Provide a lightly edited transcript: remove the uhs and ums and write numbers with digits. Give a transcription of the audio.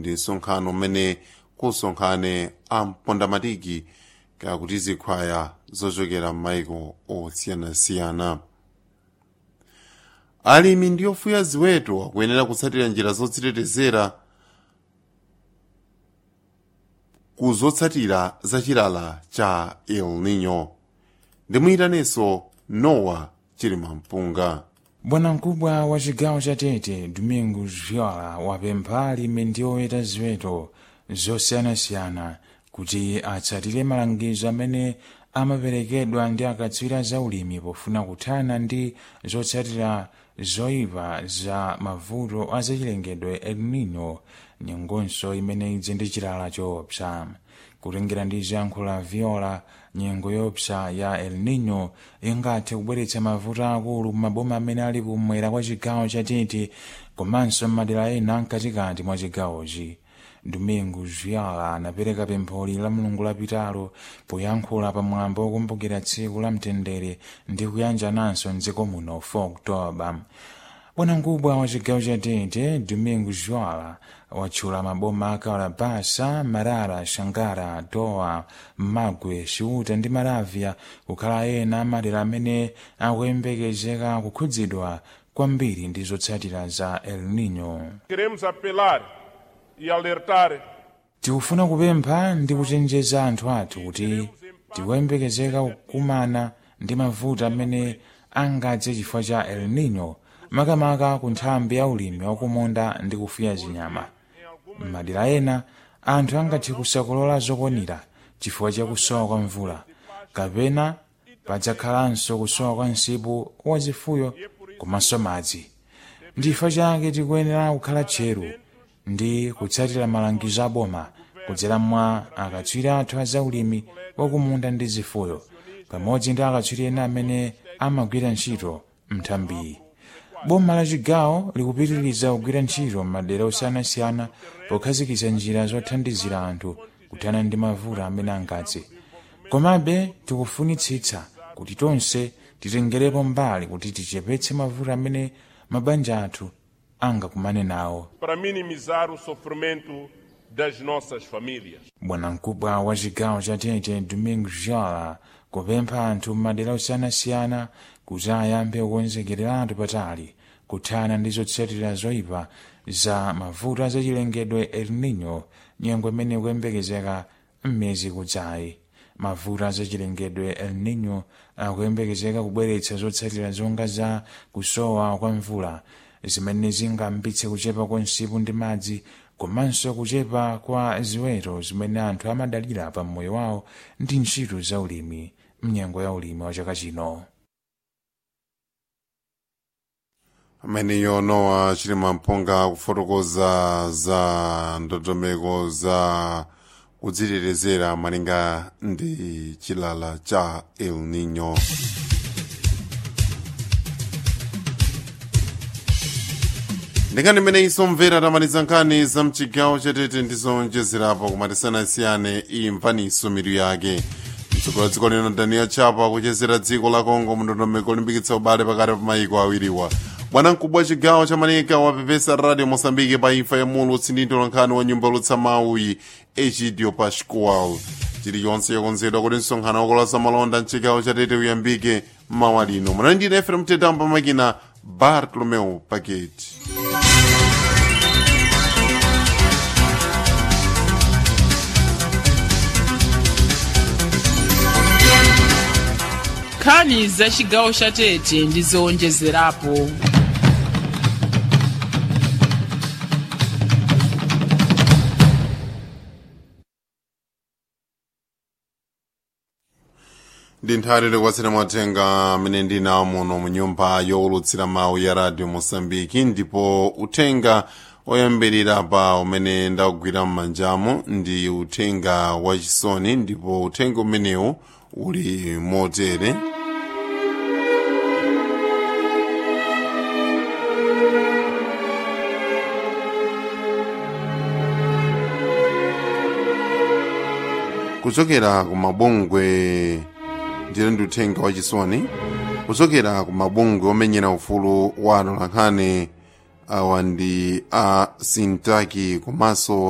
ndi msonkhano umene kusonkhane ampondamatiki kakuti zikhwaya zochokera m'mayiko osiyanasiyana. Alimi ndi ofuya ziweto akuyenera kutsatira njira zodzitetezera kuzotsatira za chilala cha El Nino. Ndimuyitaneso Nowa Chilimampunga. Bwanamkubwa wa chigawo cha Tete Domingos Viola wapempha alimi ndi oweta ziweto zosiyanasiyana kuti atsatire malangizo amene amaperekedwa ndi akatswiri za ulimi pofuna kuthana ndi zotsatira zoyipa za mavuto azachilengedwe El Nino, nyengonso imene idze ndi chilala choopsa. Kutengera ndi ziyankhulo za Viola, nyengo yoopsa ya El Nino ingathe kubweretsa mavuto akulu maboma amene ali kumwera kwa chigawo cha Tete komanso m'madera ena mkatikati mwa chigawochi. Domingos Viola anapereka pempholi la Mulungu lapitalo poyankhula pamwambo wokumbukira tsiku la mtendere ndi kuyanjananso mdziko muno 4 Oktoba. Bwanamkubwa wa chigawo cha Tete Domingos Viola watchula maboma a Kalabasa, Marara, Xangara, Dowa, Magwe, Xiuta ndi Maravya kukhala ena amadera amene akuyembekezeka kukhudzidwa kwambiri ndi zotsatira za El Nino. Queremos apelar e alertar. Tikufuna kupempha ndi kuchenjeza anthu athu kuti tikuyembekezeka kukumana ndi mavuto amene angadze chifukwa cha El Nino, makamaka ku nthambi ya ulimi wakumunda ndi kufuya zinyama. M'madera ena anthu angathe kusakolola zokwanira chifukwa cha kusowa kwa mvula, kapena padzakhalanso kusowa kwa msipu wa zifuyo komanso madzi. Ndifukwa chake tikuyenera kukhala tcheru ndi kutsatira malangizo a boma kudzera mwa akatswiri athu a zaulimi wakumunda ndi zifuyo pamodzi ndi akatswiri ena amene amagwira ntchito mnthambiyi. Boma la chigawo likupitiriza kugwira ntchito m'madera osiyanasiyana pokhazikitsa njira zothandizira anthu kuthana ndi mavuto amene angadze. Komabe tikufunitsitsa kuti tonse titengerepo mbali kuti tichepetse mavuto amene mabanja athu angakumane nawo para minimizar o sofrimento das nossas famílias. Bwanamkubwa wa chigawo cha Tete Domingos Viola kupempha anthu m'madera osiyanasiyana kuti ayambe kukonzekeratu patali kuthana ndi zotsatira zoyipa za mavuto azachilengedwe El Nino, nyengo imene ikuyembekezeka m'miyezi kudzayi. Mavuto azachilengedwe El Nino akuyembekezeka kubweretsa zotsatira zonga za kusowa kwa mvula zimene zingayambitse kuchepa kwa msipu ndi madzi komanso kuchepa kwa ziweto zimene anthu amadalira pa moyo wawo ndi ntchito za ulimi mnyengo ya ulimi wa chaka chino. Ameneyo Nowa Chilimampunga kufotokoza za ndondomeko za kudzitetezera malinga ndi chilala cha El Nino. Ndikani mene isomvera tamaliza nkhani za mchigawo cha Tete ndizonjezerapo kumatisanasiyane imvaniso mitu yake. Mtsogoleri wa dziko lino Daniel Chapo akuchezera dziko la Congo mndondomeko olimbikitsa ubale pakati pa mayiko awiriwa. Bwanamkubwa wa chigawo cha Manika wapepesa Radio Mosambike pa imfa ya mulu utsindinto la nkhani wa nyumba yolutsa mawu Egidio Pascual. Chiliyonse yakonzedwa kuti msonkhano waukulu wa malonda mchigawo cha Tete uyambike mawa lino. Mwanandina FM Tetamba makina Bartolomeu Paquete. Nkhani za chigawo cha Tete ndizowonjezerapo. Ndi nthawi yokupatsira mauthenga amene ndinawo muno mu nyumba yowulutsira mawu ya Radio Mosambiki, ndipo uthenga oyambirira pa umene ndakugwira m'manjamo ndi uthenga wachisoni, ndipo uthenga umenewu uli motere. Kuchokera ku mabungwe ndi uthenga wachisoni kuchokera ku mabungwe omenyera ufulu wa atolankhani awa ndi a Sintaki komanso